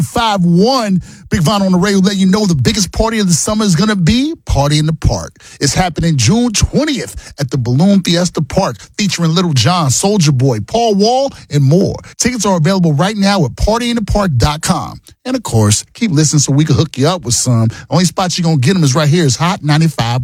5-1. Big Von on the radio letting you know the biggest party of the summer is going to be Party in the Park. It's happening June 20th at the Balloon Fiesta Park, featuring Little John, Soulja Boy, Paul Wall, and more. Tickets are available right now at partyinthepark.com. And, of course, keep listening so we can hook you up with some. The only spot you're going to get them is right here is Hot 95.